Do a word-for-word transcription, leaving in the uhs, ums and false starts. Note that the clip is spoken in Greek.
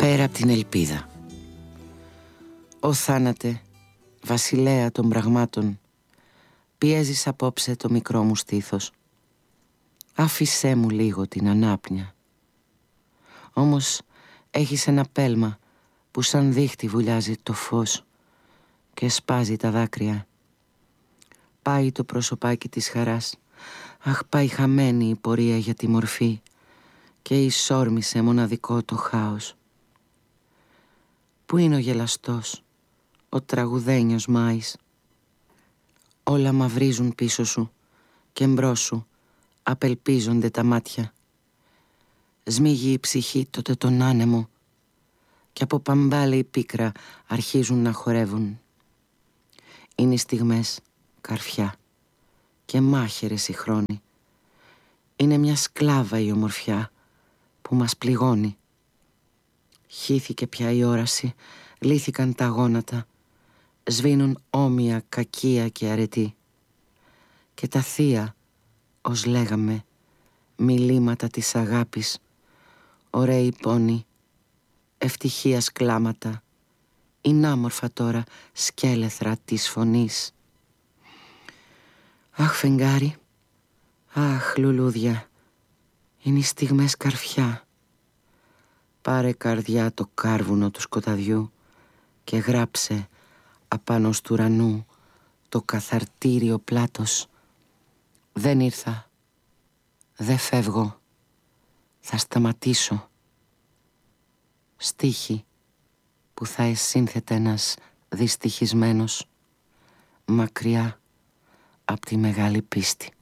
πέρα από την ελπίδα. Ω θάνατε, βασιλέα των πραγμάτων, πιέζεις απόψε το μικρό μου στήθος. Άφησέ μου λίγο την ανάπνοια. Όμως έχεις ένα πέλμα που σαν δίχτυ βουλιάζει το φως και σπάζει τα δάκρυα. Πάει το προσωπάκι της χαράς. Αχ, πάει χαμένη η πορεία για τη μορφή και ισόρμησε μοναδικό το χάος. Πού είναι ο γελαστός, ο τραγουδένιος Μάης? Όλα μαυρίζουν πίσω σου και μπρος σου απελπίζονται τα μάτια. Σμίγει η ψυχή τότε τον άνεμο και από παμπάλαιη πίκρα αρχίζουν να χορεύουν. Είναι οι στιγμές καρφιά και μάχαιρες οι χρόνοι. Είναι μια σκλάβα η ομορφιά που μας πληγώνει. Χύθηκε πια η όραση, λύθηκαν τα γόνατα, σβήνουν όμοια κακία και αρετή. Και τα θεία, ως λέγαμε, μιλήματα της αγάπης, ωραίοι πόνοι, ευτυχίας κλάματα, είναι άμορφα τώρα σκέλεθρα της φωνής. Αχ, φεγγάρι, αχ, λουλούδια, είναι οι στιγμές καρφιά. Πάρε καρδιά το κάρβουνο του σκοταδιού και γράψε απάνω στου ουρανού το καθαρτήριο πλάτος. Δεν ήρθα, δεν φεύγω, θα σταματήσω. Στίχη που θα εσύνθεται ένας δυστυχισμένος μακριά απ' τη μεγάλη πίστη.